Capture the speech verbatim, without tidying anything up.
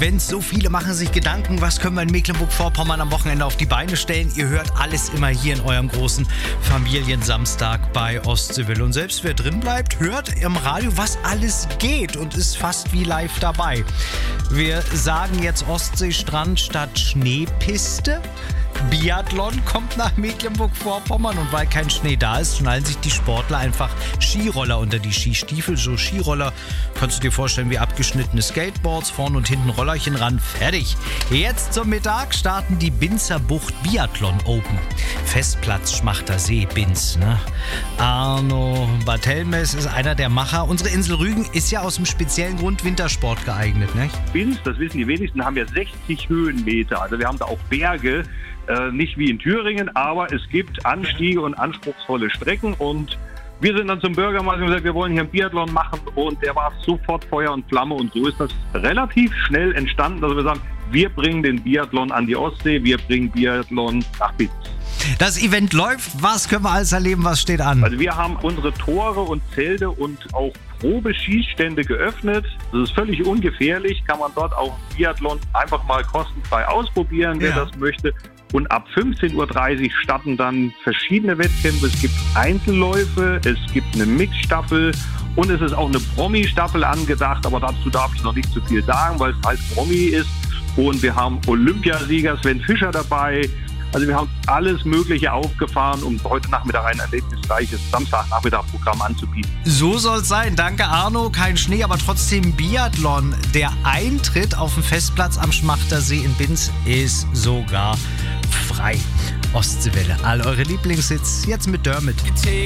Events. So viele machen sich Gedanken, was können wir in Mecklenburg-Vorpommern am Wochenende auf die Beine stellen. Ihr hört alles immer hier in eurem großen Familiensamstag bei Ostseewelle. Und selbst wer drin bleibt, hört im Radio, was alles geht und ist fast wie live dabei. Wir sagen jetzt Ostseestrand statt Schneepiste. Biathlon kommt nach Mecklenburg-Vorpommern und weil kein Schnee da ist, schnallen sich die Sportler einfach Skiroller unter die Skistiefel. So Skiroller kannst du dir vorstellen wie abgeschnittene Skateboards, vorn und hinten Rollerchen ran, fertig. Jetzt zum Mittag starten die Binzer Bucht Biathlon Open. Festplatz Schmachter See, Binz. Ne? Arno Barthelmes ist einer der Macher. Unsere Insel Rügen ist ja aus einem speziellen Grund Wintersport geeignet. Ne? Binz, das wissen die wenigsten, haben ja sechzig Höhenmeter. Also wir haben da auch Berge. Äh, nicht wie in Thüringen, aber es gibt Anstiege und anspruchsvolle Strecken und wir sind dann zum Bürgermeister und gesagt, wir wollen hier einen Biathlon machen und der war sofort Feuer und Flamme und so ist das relativ schnell entstanden, dass wir sagen, wir bringen den Biathlon an die Ostsee, wir bringen Biathlon nach Binz. Das Event läuft, was können wir alles erleben, was steht an? Also wir haben unsere Tore und Zelte und auch Probeschießstände geöffnet. Das ist völlig ungefährlich, kann man dort auch Biathlon einfach mal kostenfrei ausprobieren, wer Ja. das möchte. Und ab fünfzehn Uhr dreißig starten dann verschiedene Wettkämpfe. Es gibt Einzelläufe, es gibt eine Mixstaffel und es ist auch eine Promi-Staffel angedacht. Aber dazu darf ich noch nicht zu viel sagen, weil es halt Promi ist. Und wir haben Olympiasieger Sven Fischer dabei. Also wir haben alles Mögliche aufgefahren, um heute Nachmittag ein erlebnisreiches Samstagnachmittag-Programm anzubieten. So soll es sein. Danke Arno. Kein Schnee, aber trotzdem Biathlon. Der Eintritt auf dem Festplatz am Schmachter See in Binz ist sogar frei. Ostseewelle. All eure Lieblingshits jetzt mit Dermot.